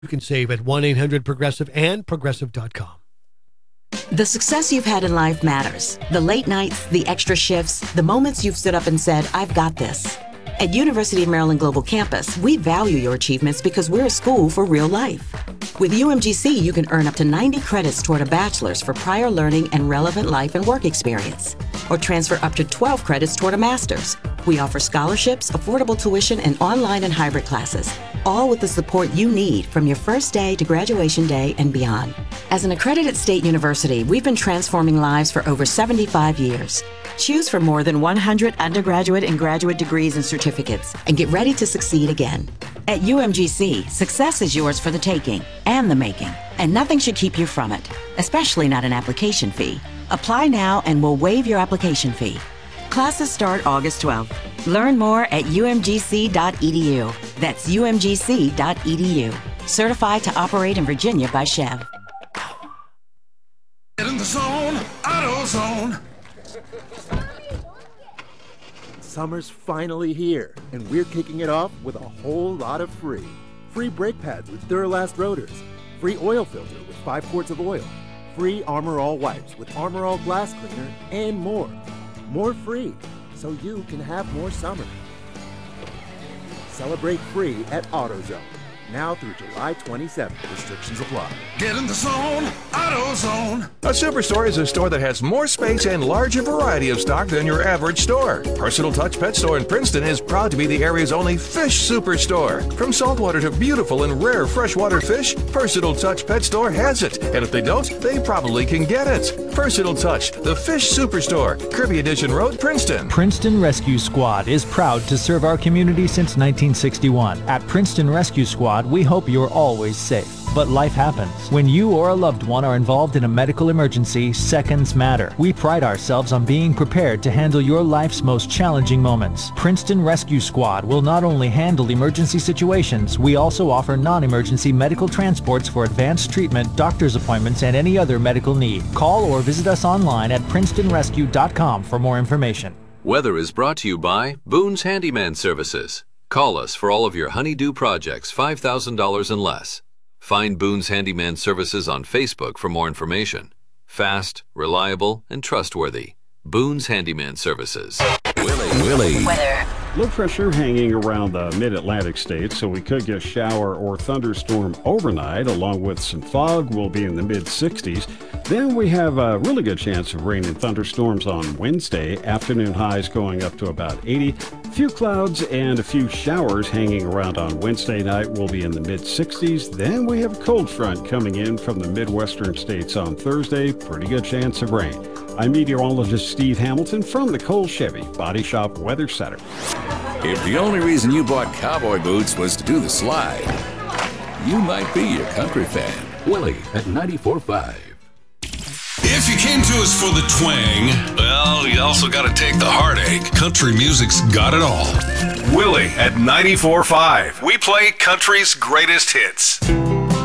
You can save at 1-800-PROGRESSIVE and Progressive.com. The success you've had in life matters. The late nights, the extra shifts, the moments you've stood up and said, I've got this. At University of Maryland Global Campus, we value your achievements because we're a school for real life. With UMGC, you can earn up to 90 credits toward a bachelor's for prior learning and relevant life and work experience, or transfer up to 12 credits toward a master's. We offer scholarships, affordable tuition, and online and hybrid classes, all with the support you need from your first day to graduation day and beyond. As an accredited state university, we've been transforming lives for over 75 years. Choose from more than 100 undergraduate and graduate degrees and certificates, and get ready to succeed again. At UMGC, success is yours for the taking and the making, and nothing should keep you from it, especially not an application fee. Apply now and we'll waive your application fee. Classes start August 12th. Learn more at umgc.edu. That's umgc.edu. Certified to operate in Virginia by Chev. Get in the zone, AutoZone. Summer's finally here, and we're kicking it off with a whole lot of free. Free brake pads with Duralast rotors. Free oil filter with 5 quarts of oil. Free Armor All wipes with Armor All glass cleaner, and more. More free, so you can have more summer. Celebrate free at AutoZone. Now through July 27th. Restrictions apply. Get in the zone, AutoZone. A superstore is a store that has more space and larger variety of stock than your average store. Personal Touch Pet Store in Princeton is proud to be the area's only fish superstore. From saltwater to beautiful and rare freshwater fish, Personal Touch Pet Store has it. And if they don't, they probably can get it. Personal Touch, the fish superstore, Kirby Edition Road, Princeton. Princeton Rescue Squad is proud to serve our community since 1961. At Princeton Rescue Squad, we hope you're always safe. But life happens. When you or a loved one are involved in a medical emergency, seconds matter. We pride ourselves on being prepared to handle your life's most challenging moments. Princeton Rescue Squad will not only handle emergency situations, we also offer non-emergency medical transports for advanced treatment, doctor's appointments, and any other medical need. Call or visit us online at princetonrescue.com for more information. Weather is brought to you by Boone's Handyman Services. Call us for all of your honey-do projects $5,000 and less. Find Boone's Handyman Services on Facebook for more information. Fast, reliable, and trustworthy. Boone's Handyman Services. Willie. Weather. Low pressure hanging around the mid-Atlantic states, so we could get shower or thunderstorm overnight, along with some fog. We'll be in the mid-60s. Then we have a really good chance of rain and thunderstorms on Wednesday. Afternoon highs going up to about 80. A few clouds and a few showers hanging around on Wednesday night. We'll be in the mid-60s. Then we have a cold front coming in from the Midwestern states on Thursday. Pretty good chance of rain. I'm meteorologist Steve Hamilton from the Cole Chevy Body Shop Weather Center. If the only reason you bought cowboy boots was to do the slide, you might be a country fan. Willie at 94.5. If you came to us for the twang, well, you also got to take the heartache. Country music's got it all. Willie at 94.5. We play country's greatest hits.